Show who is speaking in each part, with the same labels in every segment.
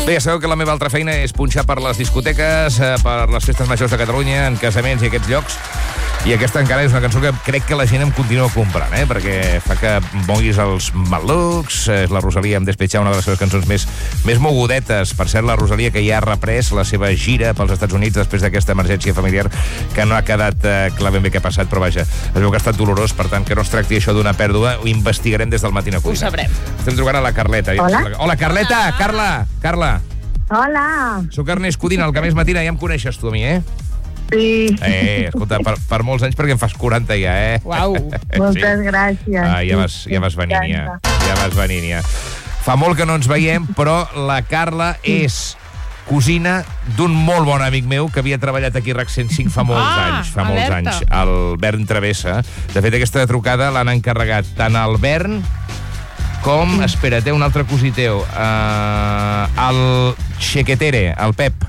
Speaker 1: Bé, ja sabeu que la meva altra feina és punxar per les discoteques, per les festes majors de Catalunya, en casaments i aquests llocs. I aquesta encara és una cançó que crec que la gent em continua comprant, perquè fa que moguis els malucs. És la Rosalia amb Despechar, una de les seves cançons més mogudetes. Per cert, la Rosalia, que ja ha reprès la seva gira pels Estats Units després d'aquesta emergència familiar, que no ha quedat clar ben bé què ha passat, però vaja, es veu que ha estat dolorós, per tant, que no es tracti això d'una pèrdua. Ho investigarem des del Matí a Cuina.
Speaker 2: Ho sabrem.
Speaker 1: Estem trucant a la Carleta.
Speaker 3: Hola.
Speaker 1: Hola, Carleta!
Speaker 2: Hola.
Speaker 1: Carla!
Speaker 3: Hola.
Speaker 1: Soc Ernest Codina, el que més matina. Ja em coneixes tu a mi,
Speaker 3: Sí.
Speaker 1: Escolta, per molts anys, perquè em fas 40 ja,
Speaker 2: Uau.
Speaker 3: Moltes gràcies.
Speaker 1: Ja vas venint, ja. Ja vas venint, ja. Fa molt que no ens veiem, però la Carla és cosina d'un molt bon amic meu que havia treballat aquí a RAC 105 fa molts anys, el Bern Travessa. De fet, aquesta trucada l'han encarregat tant al Bern com, espera't, un altre cosí teu, el Xequetere, el Pep.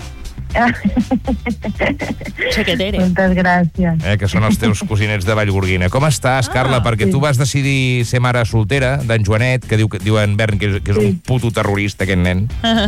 Speaker 2: Xequetere.
Speaker 3: Moltes gràcies.
Speaker 1: Que són els teus cosinets de Vallgorguina. Com estàs, Carla? Perquè tu vas decidir ser mare soltera d'en Joanet, que diu en Bern que és un puto terrorista, aquest nen.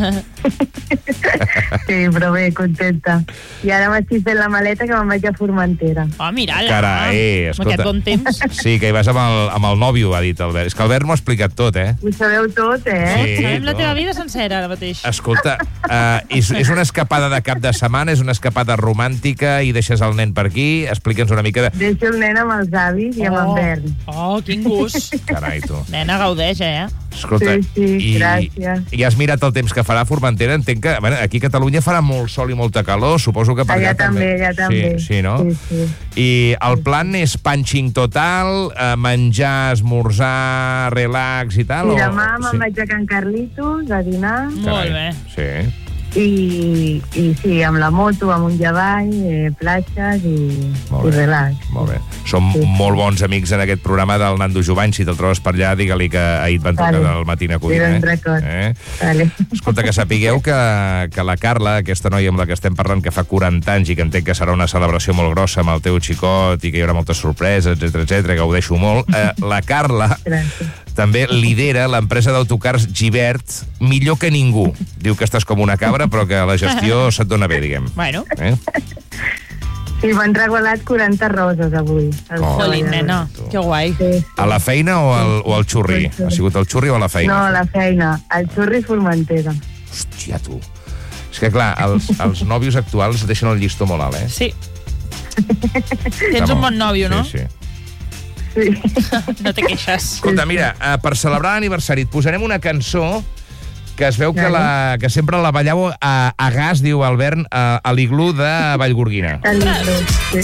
Speaker 3: Sí, però bé, contenta. I ara m'estic fent la maleta que me'n vaig a Formentera.
Speaker 2: Mira-la.
Speaker 1: Carai,
Speaker 2: Amb
Speaker 1: escolta.
Speaker 2: aquest bon temps.
Speaker 1: Sí, que hi vas amb el nòvio, ha dit el Bern. És que el Bern m'ho ha explicat tot,
Speaker 3: Ho sabeu tot,
Speaker 1: Sí,
Speaker 2: Sabem la teva vida sencera, ara mateix.
Speaker 1: Escolta, és una escapada de cap de setmana, és una escapada romàntica i deixes el nen per aquí. Explica'ns una mica de...
Speaker 3: Deixo el nen amb els avis i amb en Bern.
Speaker 2: Quin gust.
Speaker 1: Carai, tu.
Speaker 2: Nena, gaudeix,
Speaker 1: Escolta,
Speaker 3: Sí, gràcies.
Speaker 1: I has mirat el temps que farà a Formentera? Entenc que aquí a Catalunya farà molt sol i molta calor, suposo que per allà també.
Speaker 3: Allà també.
Speaker 1: Sí, no?
Speaker 3: Sí.
Speaker 1: I el plan és punching total, menjar, esmorzar, relax i tal?
Speaker 3: I demà me'n vaig a Can Carlitos a dinar.
Speaker 2: Molt bé.
Speaker 1: Sí.
Speaker 3: I sí, amb la moto, amb un llavall, platges i relax.
Speaker 1: Molt bé. Som molt bons amics en aquest programa del Nando Jovany. Si te'l trobes per allà, digue-li que ahir et van trucar del Matí a Cuina.
Speaker 3: Vale.
Speaker 1: Escolta, que sapigueu que la Carla, aquesta noia amb la que estem parlant, que fa 40 anys i que entenc que serà una celebració molt grossa amb el teu xicot i que hi haurà moltes sorpreses, etc, gaudeixo molt. La Carla també lidera l'empresa d'autocars Givert millor que ningú. Diu que estàs com una cabra, però que la gestió se't dona bé, diguem.
Speaker 2: Bueno.
Speaker 3: Sí, m'han regalat 40 roses avui.
Speaker 2: Jolín, nena, que guai.
Speaker 1: A la feina o al xurri? Ha sigut el xurri o a la feina?
Speaker 3: No, a la feina. Al xurri Formentera.
Speaker 1: Hòstia, tu. És que, clar, els nòvios actuals deixen el llistó molt alt,
Speaker 2: Sí. Tens un bon nòvio, no?
Speaker 1: Sí.
Speaker 2: No te queixes.
Speaker 1: Escolta, mira, per celebrar l'aniversari et posarem una cançó que es veu que sempre la balleu a gas, diu el Bern, a l'iglú de Vallgorguina.
Speaker 3: A l'iglú, sí.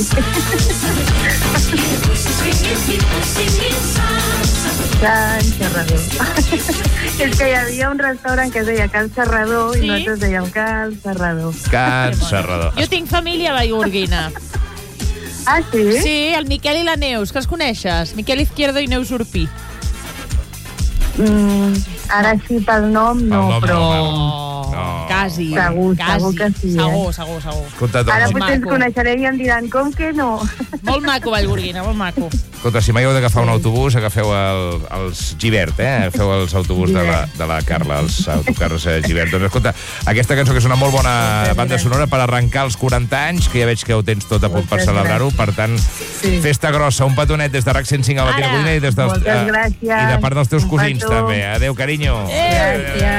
Speaker 3: Can Serrador. És que hi havia un restaurant que es deia Can Serrador i nosaltres dèiem Can Serrador.
Speaker 1: Can Serrador.
Speaker 2: Jo tinc família a Vallgorguina.
Speaker 3: Ah, sí?
Speaker 2: Sí, el Miquel i la Neus, que els coneixes? Miquel Izquierdo i Neus Urpí.
Speaker 3: Ara sí pel nom, no, però...
Speaker 2: Quasi.
Speaker 3: Segur que sí.
Speaker 2: Segur.
Speaker 1: Escolta,
Speaker 3: ara potser ens coneixerem i em diran, com que no?
Speaker 2: Molt maco, Vallgorguina, molt maco.
Speaker 1: Escolta, si mai heu d'agafar un autobús, agafeu els Givert, Agafeu els autobús de la Carla, els autocars Givert. Doncs escolta, aquesta cançó que és una molt bona banda sonora per arrencar els 40 anys, que ja veig que ho tens tot a punt per celebrar-ho, per tant, festa grossa, un petonet des de RAC 105 a la Tina Cuina i des dels...
Speaker 3: Moltes gràcies.
Speaker 1: I de part dels teus cosins, també. Adéu, carinyo.
Speaker 3: Gràcies.